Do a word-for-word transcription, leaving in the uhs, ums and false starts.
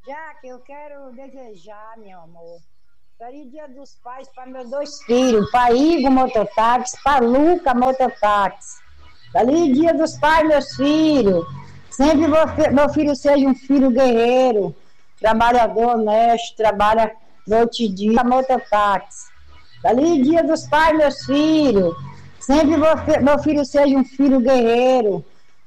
Já que eu quero desejar, meu amor, feliz Dia dos Pais para meus dois filhos, para Igor Mototáxi, para Luca Mototáxi. Feliz Dia dos Pais, meus filhos. Sempre você, meu filho seja um filho guerreiro, trabalhador, honesto, trabalha noite e dia, mototáxi. Feliz Dia dos Pais, meus filhos. Sempre você, meu filho seja um filho guerreiro,